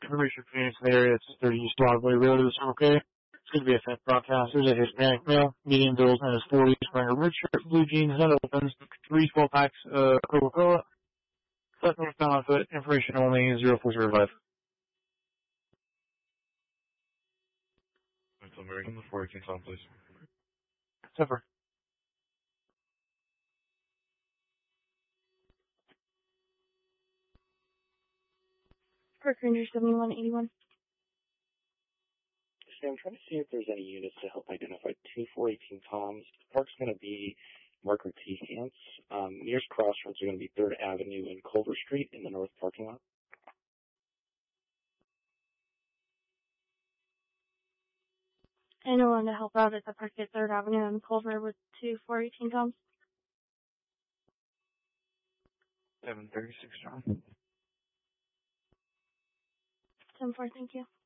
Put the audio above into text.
information for Phoenix in the area. It's 30 East Broadway Road. Is this okay? It's going to be a Fed broadcasters at Hispanic male, medium bills in his 40s, wearing a red shirt, blue jeans, that opens, 3 12-packs, Coca-Cola, flat northbound on foot, information only, 0405. Until American, the 418 Tom, please. Zephyr. Park Ranger 7181. So I'm trying to see if there's any units to help identify 2418 Toms. The park's going to be Margaret T. Hance. Nearest crossroads are going to be 3rd Avenue and Culver Street in the north parking lot. Anyone to help out at the park at 3rd Avenue and Culver with 2418 Toms? 736, John. 10-4, thank you.